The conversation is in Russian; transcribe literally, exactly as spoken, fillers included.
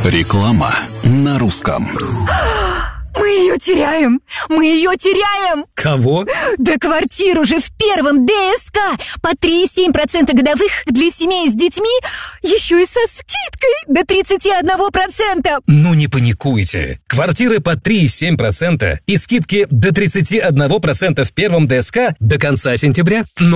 Реклама на русском. Мы ее теряем! Мы ее теряем! Кого? Да квартиру же в первом ДСК по три и семь десятых процента годовых для семей с детьми, еще и со скидкой до тридцать один процент. Ну не паникуйте. Квартиры по три и семь десятых процента и скидки до тридцать один процент в первом ДСК до конца сентября.